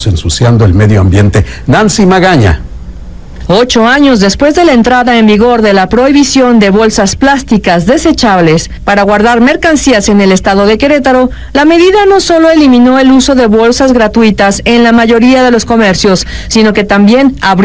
ensuciando el medio ambiente. Nancy Magaña. 8 años después de la entrada en vigor de la prohibición de bolsas plásticas desechables para guardar mercancías en el estado de Querétaro, la medida no solo eliminó el uso de bolsas gratuitas en la mayoría de los comercios, sino que también abrió